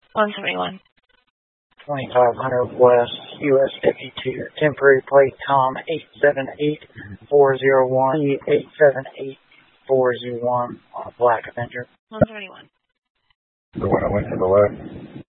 171. 2500 West, US 52, temporary plate Tom 878401, E878401, Black Avenger. 171. The one I went to the left.